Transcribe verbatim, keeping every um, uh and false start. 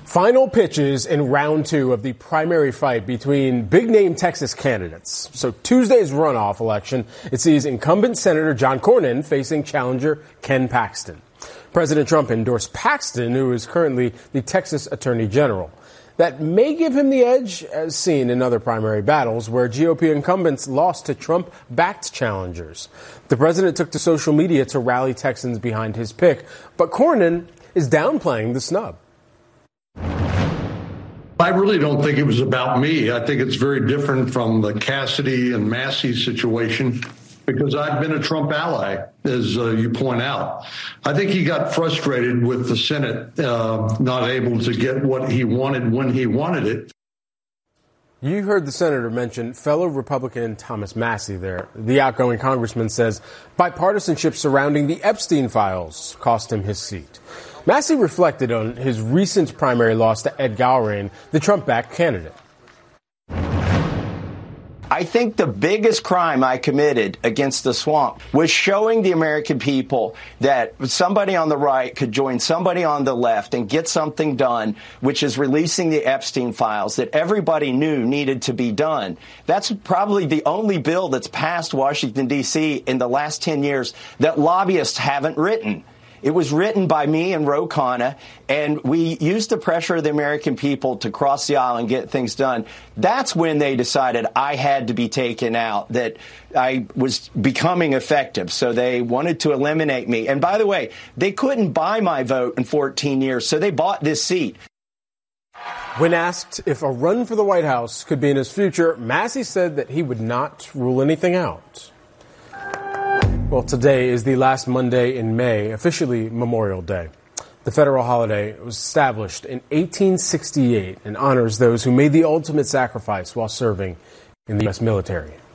Final pitches in round two of the primary fight between big-name Texas candidates. So Tuesday's runoff election, it sees incumbent Senator John Cornyn facing challenger Ken Paxton. President Trump endorsed Paxton, who is currently the Texas Attorney General. That may give him the edge, as seen in other primary battles where G O P incumbents lost to Trump-backed challengers. The president took to social media to rally Texans behind his pick, but Cornyn is downplaying the snub. I really don't think it was about me. I think it's very different from the Cassidy and Massey situation because I've been a Trump ally, as uh, you point out. I think he got frustrated with the Senate uh, not able to get what he wanted when he wanted it. You heard the senator mention fellow Republican Thomas Massey there. The outgoing congressman says bipartisanship surrounding the Epstein files cost him his seat. Massey reflected on his recent primary loss to Ed Gowring, the Trump-backed candidate. I think the biggest crime I committed against the swamp was showing the American people that somebody on the right could join somebody on the left and get something done, which is releasing the Epstein files that everybody knew needed to be done. That's probably the only bill that's passed Washington, D C in the last ten years that lobbyists haven't written. It was written by me and Ro Khanna, and we used the pressure of the American people to cross the aisle and get things done. That's when they decided I had to be taken out, that I was becoming effective. So they wanted to eliminate me. And by the way, they couldn't buy my vote in fourteen years, so they bought this seat. When asked if a run for the White House could be in his future, Massey said that he would not rule anything out. Well, today is the last Monday in May, officially Memorial Day. The federal holiday was established in eighteen sixty-eight and honors those who made the ultimate sacrifice while serving in the U S military.